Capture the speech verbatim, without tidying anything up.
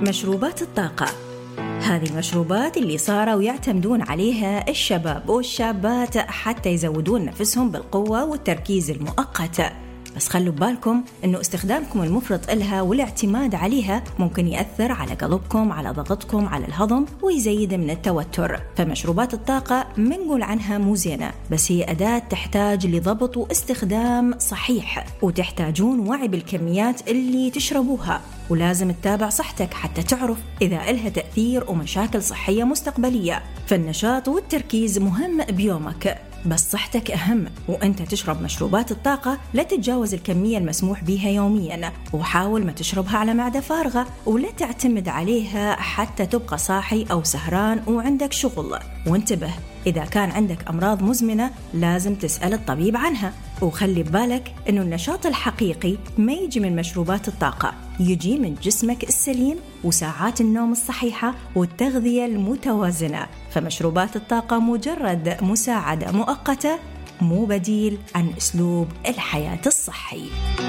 مشروبات الطاقة. هذه المشروبات اللي صاروا يعتمدون عليها الشباب والشابات حتى يزودون نفسهم بالقوة والتركيز المؤقت. بس خلوا بالكم إنه استخدامكم المفرط إلها والاعتماد عليها ممكن يأثر على قلبكم، على ضغطكم، على الهضم، ويزيد من التوتر. فمشروبات الطاقة منقول عنها مو زينة، بس هي أداة تحتاج لضبط واستخدام صحيح، وتحتاجون وعي بالكميات اللي تشربوها، ولازم تتابع صحتك حتى تعرف إذا إلها تأثير ومشاكل صحية مستقبلية. فالنشاط والتركيز مهم بيومك، بس صحتك أهم. وأنت تشرب مشروبات الطاقة لا تتجاوز الكمية المسموح بها يومياً، وحاول ما تشربها على معدة فارغة، ولا تعتمد عليها حتى تبقى صاحي أو سهران وعندك شغل. وانتبه، إذا كان عندك أمراض مزمنة لازم تسأل الطبيب عنها. وخلي بالك إنه النشاط الحقيقي ما يجي من مشروبات الطاقة، يجي من جسمك السليم وساعات النوم الصحيحة والتغذية المتوازنة. فمشروبات الطاقة مجرد مساعدة مؤقتة، مو بديل عن أسلوب الحياة الصحي.